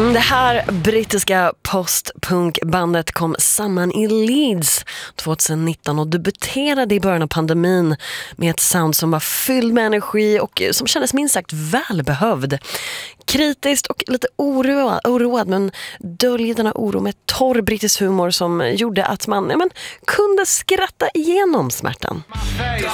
Det här brittiska postpunkbandet kom samman i Leeds 2019 och debuterade i början av pandemin med ett sound som var fylld med energi och som kändes minst sagt välbehövd. Kritiskt och lite oroad men döljer denna oro med torr brittisk humor som gjorde att man kunde skratta igenom smärtan.